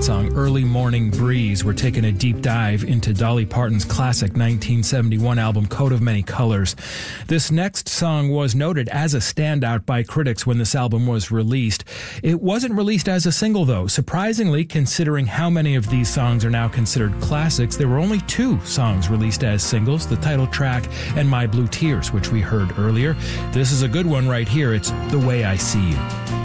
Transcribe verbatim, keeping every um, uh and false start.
song, Early Morning Breeze. We're taking a deep dive into Dolly Parton's classic nineteen seventy-one album, Coat of Many Colors. This next song was noted as a standout by critics when this album was released. It wasn't released as a single, though. Surprisingly, considering how many of these songs are now considered classics, there were only two songs released as singles, the title track and My Blue Tears, which we heard earlier. This is a good one right here. It's The Way I See You.